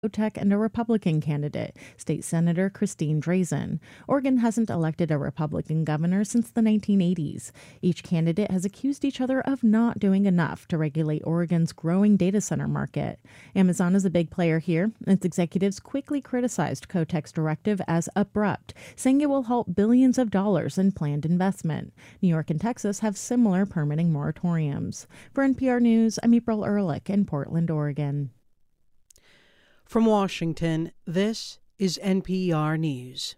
Tech and a Republican candidate, State Senator Christine Drazan. Oregon hasn't elected a Republican governor since the 1980s. Each candidate has accused each other of not doing enough to regulate Oregon's growing data center market. Amazon is a big player here. Its executives quickly criticized Kotek's directive as abrupt, saying it will halt billions of dollars in planned investment. New York and Texas have similar permitting moratoriums. For NPR News, I'm April Ehrlich in Portland, Oregon. From Washington, this is NPR News.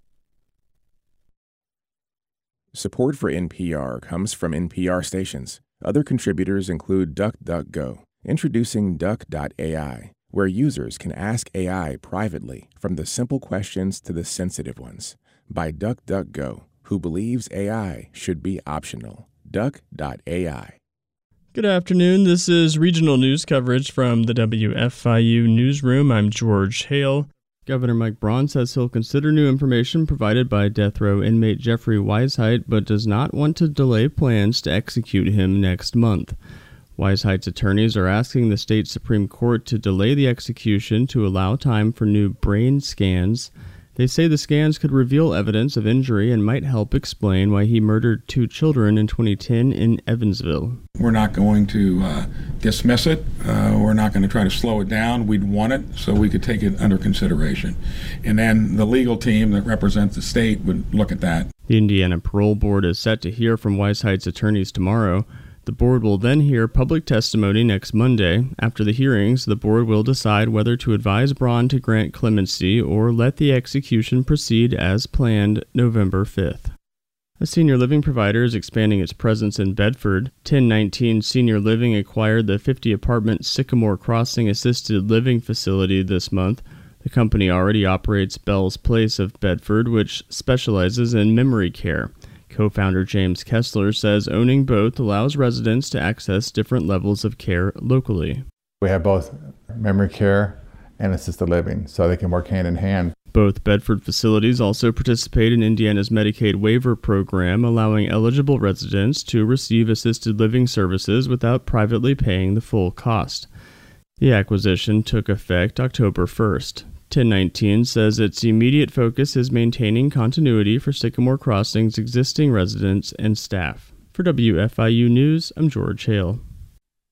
Support for NPR comes from NPR stations. Other contributors include DuckDuckGo, introducing Duck.ai, where users can ask AI privately from the simple questions to the sensitive ones, by DuckDuckGo, who believes AI should be optional. Duck.ai. Good afternoon. This is regional news coverage from the WFIU newsroom. I'm George Hale. Governor Mike Braun says he'll consider new information provided by death row inmate Jeffrey Weisheit, but does not want to delay plans to execute him next month. Weisheit's attorneys are asking the state Supreme Court to delay the execution to allow time for new brain scans. They say the scans could reveal evidence of injury and might help explain why he murdered 2 children in 2010 in Evansville. We're not going to dismiss it. We're not going to try to slow it down. We'd want it so we could take it under consideration. And then the legal team that represents the state would look at that. The Indiana Parole Board is set to hear from Weisheit's attorneys tomorrow. The board will then hear public testimony next Monday. After the hearings, the board will decide whether to advise Braun to grant clemency or let the execution proceed as planned November 5th. A senior living provider is expanding its presence in Bedford. 1019 Senior Living acquired the 50-apartment Sycamore Crossing Assisted Living facility this month. The company already operates Bell's Place of Bedford, which specializes in memory care. Co-founder James Kessler says owning both allows residents to access different levels of care locally. We have both memory care and assisted living, so they can work hand in hand. Both Bedford facilities also participate in Indiana's Medicaid waiver program, allowing eligible residents to receive assisted living services without privately paying the full cost. The acquisition took effect October 1st. 1019 says its immediate focus is maintaining continuity for Sycamore Crossing's existing residents and staff. For WFIU News, I'm George Hale.